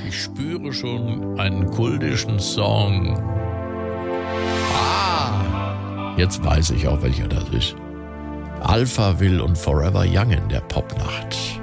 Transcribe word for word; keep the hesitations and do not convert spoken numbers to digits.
Ich spüre schon einen kultischen Song. Ah, jetzt weiß ich auch, welcher das ist. Alphaville und Forever Young in der Popnacht.